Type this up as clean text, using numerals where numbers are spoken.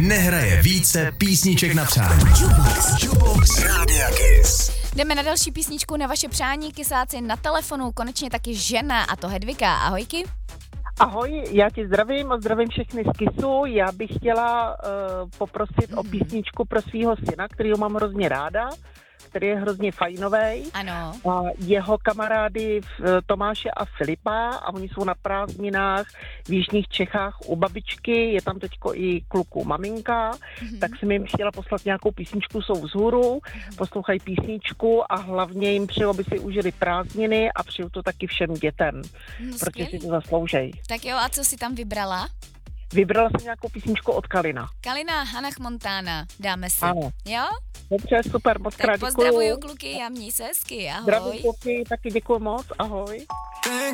nehraje více písniček na přání. Jukebox Rádia Kiss. Jdeme na další písničku na vaše přání, kysáci na telefonu, konečně taky žena, a to Hedvika. Ahojky. Ahoj, já tě zdravím a zdravím všechny z Kissu. Já bych chtěla poprosit o písničku pro svého syna, kterýho mám hrozně ráda, který je hrozně fajnovej. Ano. A jeho kamarády Tomáše a Filipa a oni jsou na prázdninách v jižních Čechách u babičky, je tam teďko i kluku maminka, tak jsem jim chtěla poslat nějakou písničku, jsou vzhůru, poslouchají písničku a hlavně jim přeju, aby si užili prázdniny a přeju to taky všem dětem, protože si to zasloužej. Tak jo, a co si tam vybrala? Vybrala jsem nějakou písničku od Kalina. Kalina, Hannah Montana, dáme si. Ano. Jo? Dobře, super, moc krát Tak pozdravuju kluky a měj se hezky, ahoj. Zdravím kluky, taky děkuju moc, ahoj.